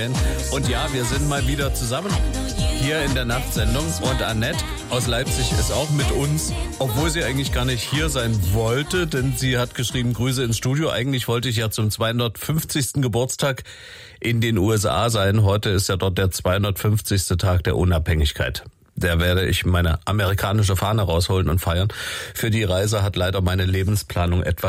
Und ja, wir sind mal wieder zusammen hier in der Nachtsendung und Annette aus Leipzig ist auch mit uns, obwohl sie eigentlich gar nicht hier sein wollte, denn sie hat geschrieben, Grüße ins Studio. Eigentlich wollte ich ja zum 250. Geburtstag in den USA sein. Heute ist ja dort der 250. Tag der Unabhängigkeit. Da werde ich meine amerikanische Fahne rausholen und feiern. Für die Reise hat leider meine Lebensplanung etwas